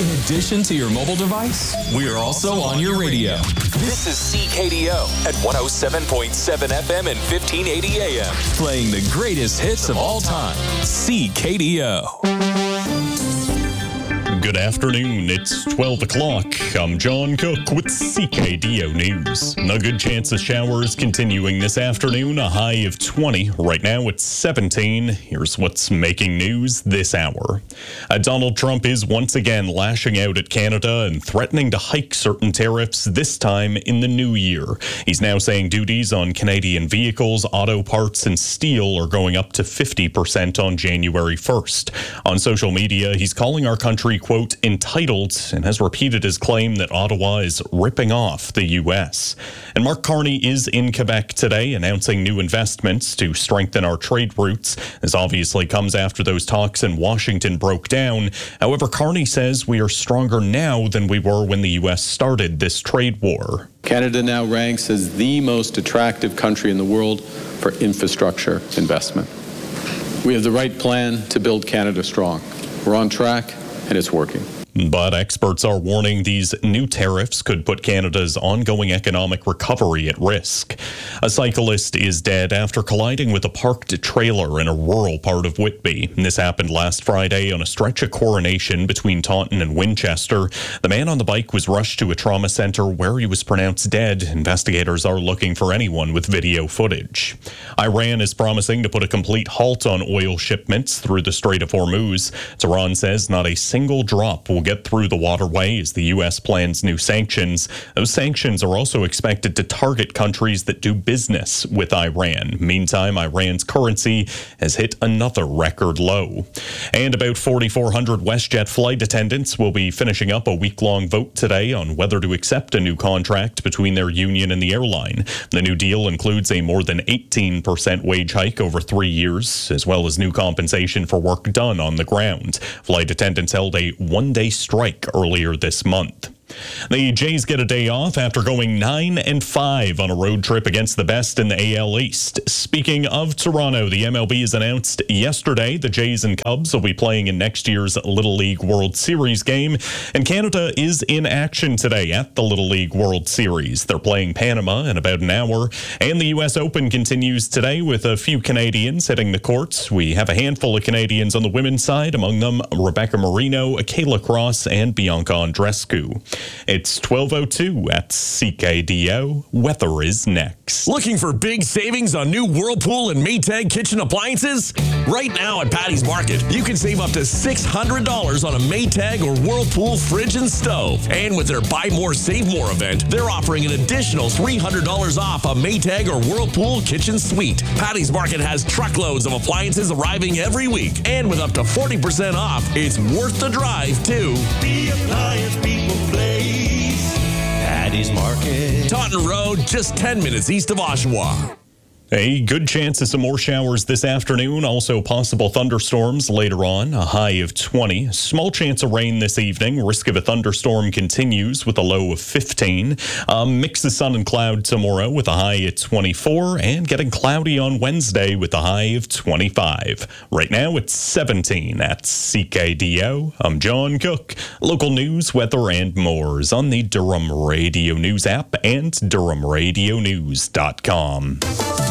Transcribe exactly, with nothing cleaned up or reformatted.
In addition to your mobile device, we're also on your radio. This is C K D O at one oh seven point seven F M and fifteen eighty A M. Playing the greatest hits of all time. C K D O. Good afternoon. It's twelve o'clock. I'm John Cook with C K D O News. A good chance of showers continuing this afternoon, a high of twenty. Right now it's seventeen. Here's what's making news this hour. Uh, Donald Trump is once again lashing out at Canada and threatening to hike certain tariffs, this time in the new year. He's now saying duties on Canadian vehicles, auto parts, and steel are going up to fifty percent on January first. On social media, he's calling our country, quote, entitled, and has repeated his claim that Ottawa is ripping off the U S. And Mark Carney is in Quebec today, announcing new investments to strengthen our trade routes. This obviously comes after those talks in Washington broke down. However, Carney says we are stronger now than we were when the U S started this trade war. Canada now ranks as the most attractive country in the world for infrastructure investment. We have the right plan to build Canada strong. We're on track, and it's working. But experts are warning these new tariffs could put Canada's ongoing economic recovery at risk. A cyclist is dead after colliding with a parked trailer in a rural part of Whitby. This happened last Friday on a stretch of Coronation between Taunton and Winchester. The man on the bike was rushed to a trauma centre where he was pronounced dead. Investigators are looking for anyone with video footage. Iran is promising to put a complete halt on oil shipments through the Strait of Hormuz. Tehran says not a single drop will get through the waterway as the U S plans new sanctions. Those sanctions are also expected to target countries that do business with Iran. Meantime, Iran's currency has hit another record low. And about forty-four hundred WestJet flight attendants will be finishing up a week-long vote today on whether to accept a new contract between their union and the airline. The new deal includes a more than eighteen percent wage hike over three years, as well as new compensation for work done on the ground. Flight attendants held a one-day strike earlier this month. The Jays get a day off after going nine and five on a road trip against the best in the A L East. Speaking of Toronto, the M L B has announced yesterday the Jays and Cubs will be playing in next year's Little League World Series game. And Canada is in action today at the Little League World Series. They're playing Panama in about an hour. And the U S Open continues today with a few Canadians hitting the courts. We have a handful of Canadians on the women's side, among them Rebecca Marino, Kayla Cross, and Bianca Andreescu. It's twelve oh two at C K D O. Weather is next. Looking for big savings on new Whirlpool and Maytag kitchen appliances? Right now at Patty's Market, you can save up to six hundred dollars on a Maytag or Whirlpool fridge and stove. And with their Buy More, Save More event, they're offering an additional three hundred dollars off a Maytag or Whirlpool kitchen suite. Patty's Market has truckloads of appliances arriving every week. And with up to forty percent off, it's worth the drive, too. The appliance people play. Patty's Market. Taunton Road, just ten minutes east of Oshawa. A good chance of some more showers this afternoon. Also possible thunderstorms later on. A high of twenty. Small chance of rain this evening. Risk of a thunderstorm continues with a low of fifteen. A mix of sun and cloud tomorrow with a high at twenty-four. And getting cloudy on Wednesday with a high of twenty-five. Right now it's seventeen at C K D O. I'm John Cook. Local news, weather, and more is on the Durham Radio News app and durham radio news dot com.